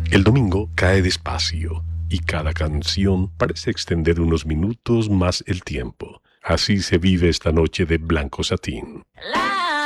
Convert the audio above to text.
El domingo cae despacio y cada canción parece extender unos minutos más el tiempo. Así se vive esta noche de Blanco Satín.